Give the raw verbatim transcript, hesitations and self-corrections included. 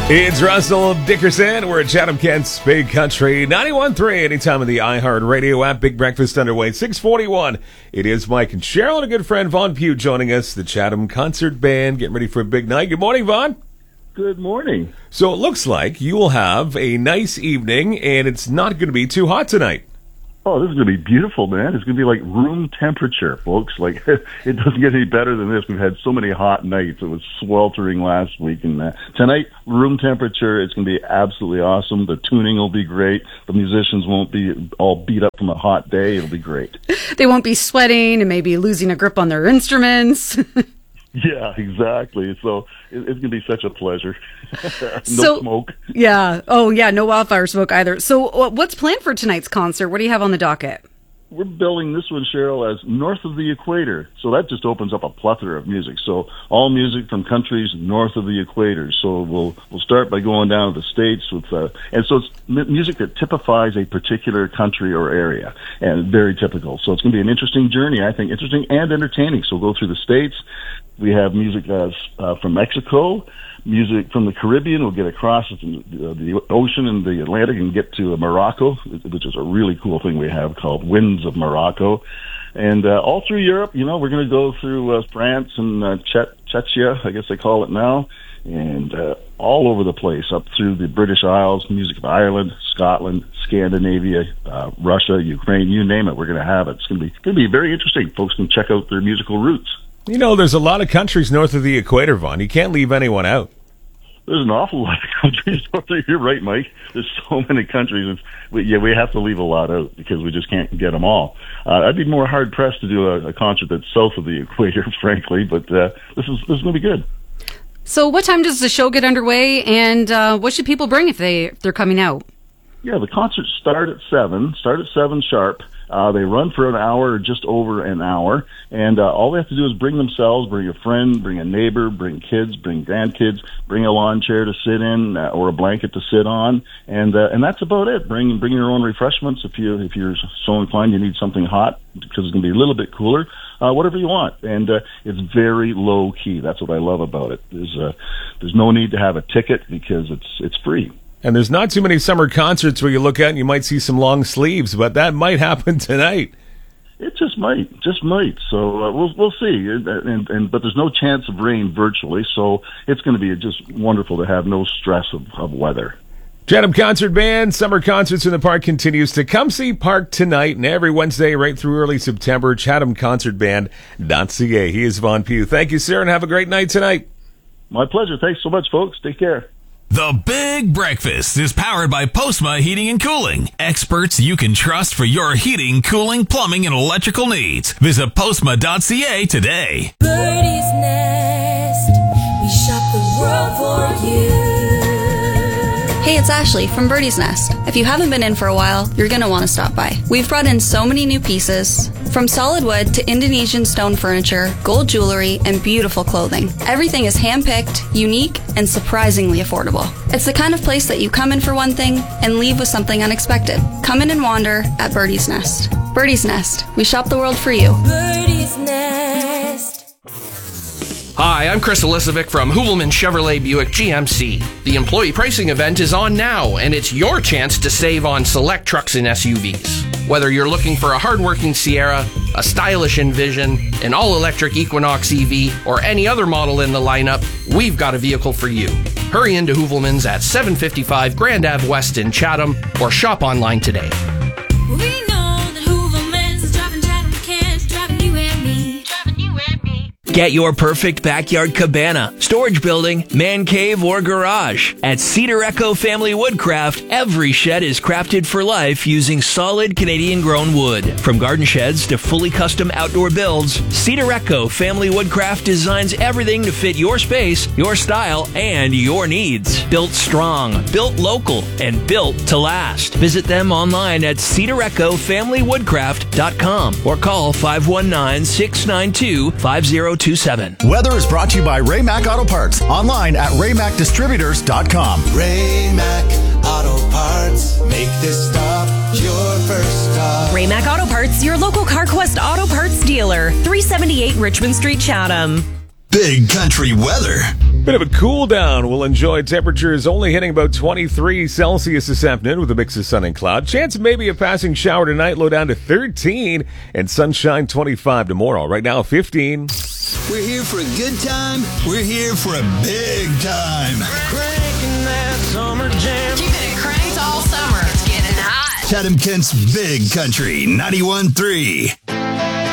It's Russell Dickerson. We're at Chatham, Kent's Big Country ninety-one point three. Anytime in the iHeartRadio app. Big breakfast underway. six forty-one. It is Mike and Cheryl and a good friend, Vaughn Pugh, joining us. The Chatham Concert Band getting ready for a big night. Good morning, Vaughn. Good morning. So it looks like you will have a nice evening, and it's not going to be too hot tonight. Oh, this is going to be beautiful, man. It's going to be like room temperature, folks. Like, it doesn't get any better than this. We've had so many hot nights. It was sweltering last week. And uh, tonight, room temperature, it's going to be absolutely awesome. The tuning will be great. The musicians won't be all beat up from a hot day. It'll be great. They won't be sweating and maybe losing a grip on their instruments. Yeah, exactly. So it, it's going to be such a pleasure. no so, smoke. Yeah. Oh, yeah. No wildfire smoke either. So uh, what's planned for tonight's concert? What do you have on the docket? We're billing this one, Cheryl, as North of the Equator. So that just opens up a plethora of music. So all music from countries north of the equator. So we'll we'll start by going down to the States with, uh, and so it's m- music that typifies a particular country or area, and very typical. So it's going to be an interesting journey, I think, interesting and entertaining. So we'll go through the States. We have music uh, uh, from Mexico, music from the Caribbean. We'll get across the, uh, the ocean and the Atlantic and get to uh, Morocco, which is a really cool thing we have called Winds of Morocco. And uh, all through Europe, you know, we're going to go through uh, France and uh, Czech- Czechia, I guess they call it now, and uh, all over the place, up through the British Isles, music of Ireland, Scotland, Scandinavia, uh, Russia, Ukraine, you name it, we're going to have it. It's going to be going to be very interesting. Folks can check out their musical roots. You know, there's a lot of countries north of the equator, Vaughn. You can't leave anyone out. There's an awful lot of countries north of. You're right, Mike. There's so many countries. It's, we, yeah, we have to leave a lot out because we just can't get them all. Uh, I'd be more hard pressed to do a, a concert that's south of the equator, frankly. But uh, this is this is going to be good. So, what time does the show get underway, and uh, what should people bring if they if they're coming out? Yeah, the concerts start at seven. Start at seven sharp. Uh, they run for an hour or just over an hour, and uh, all they have to do is bring themselves, bring a friend, bring a neighbor, bring kids, bring grandkids, bring a lawn chair to sit in uh, or a blanket to sit on, and uh, and that's about it. Bring bring your own refreshments if you if you're so inclined. You need something hot because it's going to be a little bit cooler. Uh, whatever you want, and uh, it's very low key. That's what I love about it. There's uh, there's no need to have a ticket because it's it's free. And there's not too many summer concerts where you look at and you might see some long sleeves, but that might happen tonight. It just might, just might. So uh, we'll we'll see. And, and, and but there's no chance of rain virtually, so it's going to be just wonderful to have no stress of, of weather. Chatham Concert Band, Summer Concerts in the Park continues to come see Park tonight and every Wednesday right through early September. Chatham Concert Band dot c a. He is Vaughn Pugh. Thank you, sir, and have a great night tonight. My pleasure. Thanks so much, folks. Take care. The Big Breakfast is powered by Postma Heating and Cooling. Experts you can trust for your heating, cooling, plumbing, and electrical needs. Visit postma dot c a today. Birdie's Nest, we shop the world for you. Hey, it's Ashley from Birdie's Nest. If you haven't been in for a while, you're going to want to stop by. We've brought in so many new pieces, from solid wood to Indonesian stone furniture, gold jewelry, and beautiful clothing. Everything is hand-picked, unique, and surprisingly affordable. It's the kind of place that you come in for one thing and leave with something unexpected. Come in and wander at Birdie's Nest. Birdie's Nest. We shop the world for you. Birdie's Nest. Hi, I'm Chris Elisovic from Hoovelman Chevrolet Buick G M C. The employee pricing event is on now, and it's your chance to save on select trucks and S U Vs. Whether you're looking for a hardworking Sierra, a stylish Envision, an all-electric Equinox E V, or any other model in the lineup, we've got a vehicle for you. Hurry into Hoovelman's at seven fifty-five Grand Ave West in Chatham, or shop online today. We know that Hoovelman's is driving Chatham kids, driving you and me, driving you and me. Get your perfect backyard cabana, storage building, man cave, or garage. At Cedar Echo Family Woodcraft, every shed is crafted for life using solid Canadian-grown wood. From garden sheds to fully custom outdoor builds, Cedar Echo Family Woodcraft designs everything to fit your space, your style, and your needs. Built strong, built local, and built to last. Visit them online at cedar echo family woodcraft dot com or call five one nine, six nine two, five zero two seven. Weather is brought to you by Raymac Auto Parts. Online at raymac distributors dot com. Raymac Auto Parts. Make this stop your first stop. Raymac Auto Parts, your local CarQuest Auto Parts dealer. three seventy-eight Richmond Street, Chatham. Big Country weather. Bit of a cool down. We'll enjoy temperatures only hitting about twenty-three Celsius this afternoon with a mix of sun and cloud. Chance of maybe a passing shower tonight, low down to thirteen, and sunshine twenty-five tomorrow. Right now, fifteen. We're here for a good time. We're here for a big time. Cranking that summer jam. Keeping it cranked all summer. It's getting hot. Chatham Kent's Big Country ninety-one point three.